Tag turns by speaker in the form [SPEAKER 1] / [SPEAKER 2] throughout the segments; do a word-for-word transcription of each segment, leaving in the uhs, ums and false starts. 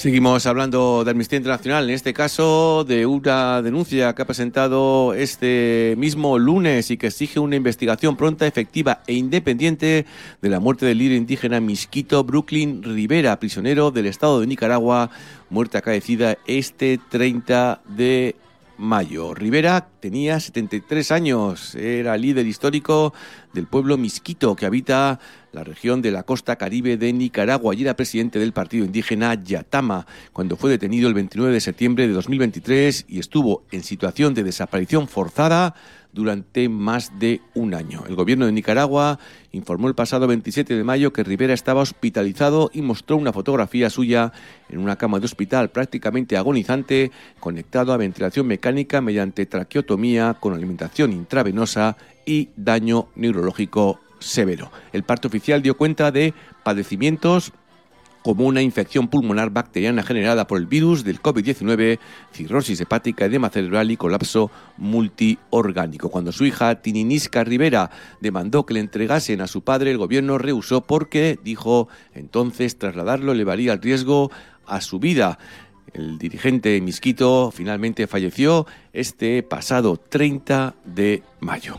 [SPEAKER 1] Seguimos hablando de Amnistía Internacional, en este caso de una denuncia que ha presentado este mismo lunes y que exige una investigación pronta, efectiva e independiente de la muerte del líder indígena Miskito Brooklyn Rivera, prisionero del Estado de Nicaragua, muerte acaecida este treinta de mayo. Rivera tenía setenta y tres años, era líder histórico del pueblo Miskito que habita la región de la costa caribe de Nicaragua y era presidente del partido indígena Yatama cuando fue detenido el veintinueve de septiembre de dos mil veintitrés y estuvo en situación de desaparición forzada durante más de un año. El gobierno de Nicaragua informó el pasado veintisiete de mayo que Rivera estaba hospitalizado y mostró una fotografía suya en una cama de hospital prácticamente agonizante, conectado a ventilación mecánica mediante traqueotomía con alimentación intravenosa y daño neurológico severo. El parte oficial dio cuenta de padecimientos como una infección pulmonar bacteriana generada por el virus del covid diecinueve, cirrosis hepática, edema cerebral y colapso multiorgánico. Cuando su hija Tininisca Rivera demandó que le entregasen a su padre, el gobierno rehusó porque, dijo, entonces trasladarlo elevaría el riesgo a su vida. El dirigente Miskito finalmente falleció este pasado treinta de mayo.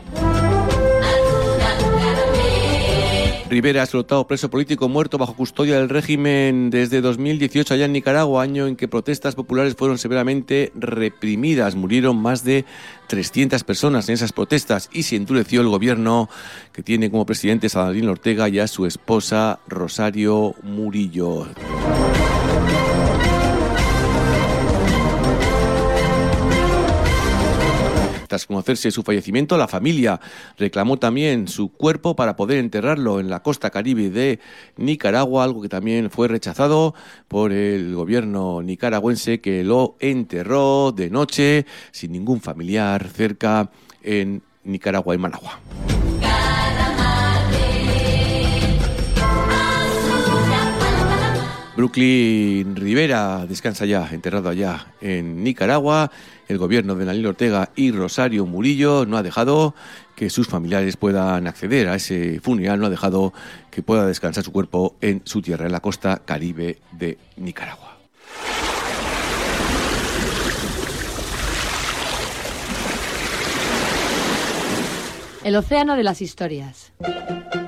[SPEAKER 1] Rivera es soltado preso político muerto bajo custodia del régimen desde dos mil dieciocho allá en Nicaragua, año en que protestas populares fueron severamente reprimidas. Murieron más de trescientas personas en esas protestas y se endureció el gobierno que tiene como presidentes a Daniel Ortega y a su esposa Rosario Murillo. Tras conocerse su fallecimiento, la familia reclamó también su cuerpo para poder enterrarlo en la costa caribe de Nicaragua, algo que también fue rechazado por el gobierno nicaragüense, que lo enterró de noche sin ningún familiar cerca en Nicaragua y Managua. Brooklyn Rivera descansa ya, enterrado allá en Nicaragua. El gobierno de Daniel Ortega y Rosario Murillo no ha dejado que sus familiares puedan acceder a ese funeral, no ha dejado que pueda descansar su cuerpo en su tierra, en la costa caribe de Nicaragua.
[SPEAKER 2] El océano de las historias.